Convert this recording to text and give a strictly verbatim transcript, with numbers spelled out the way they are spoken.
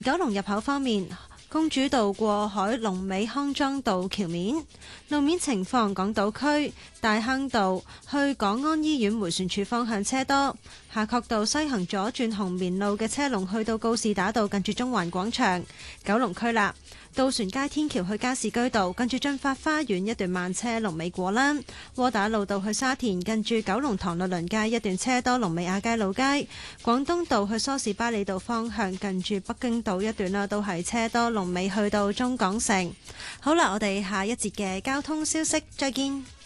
九龍入口方面，公主道過海龍尾康莊道橋面路面情況，港島區大坑道去港安醫院迴旋處方向車多，夏慤道西行左轉紅棉路嘅車龍去到告士打道近住中環廣場。九龍區啦，渡船街天橋去加士居道近住駿發花園一段慢車龍尾果欄，窩打老道去沙田近住九龍塘律倫街一段車多龍尾亞皆老街，廣東道去梳士巴利道方向近住北京道一段啦都係車多龍尾去到中港城。好啦，我哋下一節嘅交通消息再見。